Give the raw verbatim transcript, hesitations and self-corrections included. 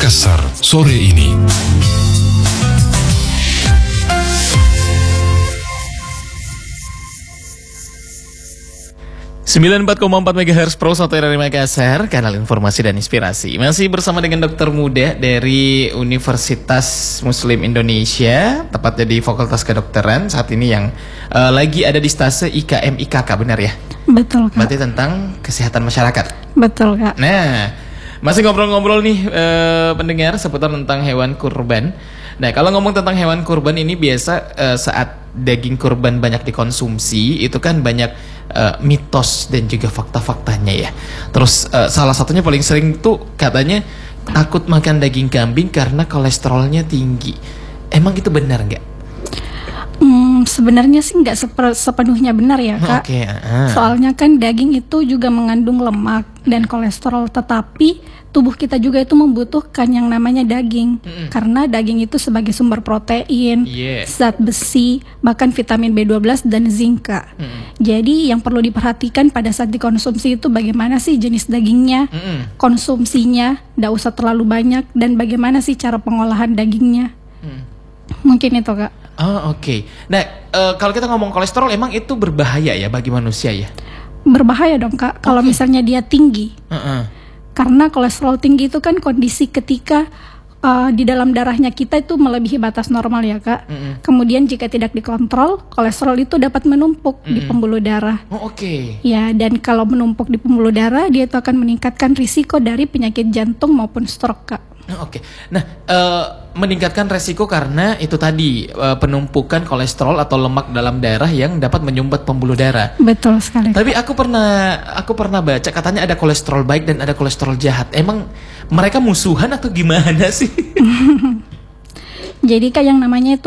Makassar sore ini. sembilan puluh empat koma empat megahertz Pro satu dari Makassar, kanal informasi dan inspirasi. Masih bersama dengan dokter muda dari Universitas Muslim Indonesia, tepatnya di Fakultas Kedokteran saat ini yang uh, lagi ada di stase I K M I K K, benar ya? Betul, Kak. Berarti tentang kesehatan masyarakat. Betul, Kak. Nah, masih ngobrol-ngobrol nih uh, pendengar seputar tentang hewan kurban. Nah, kalau ngomong tentang hewan kurban ini biasa uh, saat daging kurban banyak dikonsumsi, itu kan banyak uh, mitos dan juga fakta-faktanya ya. Terus uh, salah satunya paling sering tuh katanya takut makan daging kambing karena kolesterolnya tinggi. Emang itu benar nggak? Hmm, sebenarnya sih nggak sepe- sepenuhnya benar ya, Kak. Oke. Uh. Soalnya kan daging itu juga mengandung lemak dan kolesterol, tetapi tubuh kita juga itu membutuhkan yang namanya daging. Mm-mm. Karena daging itu sebagai sumber protein, Yeah. zat besi, bahkan vitamin B dua belas dan zinc, Kak. Mm-mm. Jadi yang perlu diperhatikan pada saat dikonsumsi itu bagaimana sih jenis dagingnya, Mm-mm. konsumsinya, nggak usah terlalu banyak, dan bagaimana sih cara pengolahan dagingnya. Mm. Mungkin itu, Kak. Oh, oke. Okay. Nah, uh, kalau kita ngomong kolesterol, emang itu berbahaya ya bagi manusia ya? Berbahaya dong, Kak, kalau Oke. misalnya dia tinggi. Uh-uh. Karena kolesterol tinggi itu kan kondisi ketika uh, di dalam darahnya kita itu melebihi batas normal ya, Kak. Mm-mm. Kemudian jika tidak dikontrol, kolesterol itu dapat menumpuk Mm-mm. di pembuluh darah. Oh, oke. Okay. Ya, dan kalau menumpuk di pembuluh darah, dia itu akan meningkatkan risiko dari penyakit jantung maupun stroke, Kak. Oh, oke. Okay. Nah, uh, meningkatkan resiko karena itu tadi uh, penumpukan kolesterol atau lemak dalam darah yang dapat menyumbat pembuluh darah. Betul sekali. Tapi aku pernah aku pernah baca katanya ada kolesterol baik dan ada kolesterol jahat. Emang mereka musuhan atau gimana sih? Jadi kayak yang namanya itu